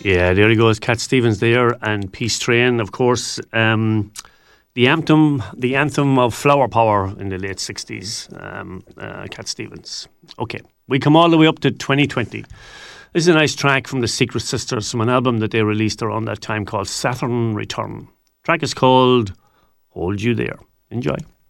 Yeah, there he goes, Cat Stevens there, and Peace Train, of course. The anthem of flower power in the late 60s, Cat Stevens. Okay, we come all the way up to 2020. This is a nice track from the Secret Sisters from an album that they released around that time called Saturn Return. The track is called Hold You There. Enjoy.